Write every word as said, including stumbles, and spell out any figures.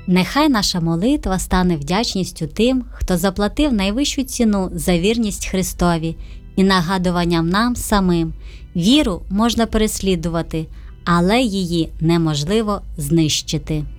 Нехай наша молитва стане вдячністю тим, хто заплатив найвищу ціну за вірність Христові і нагадуванням нам самим. Віру можна переслідувати, але її неможливо знищити.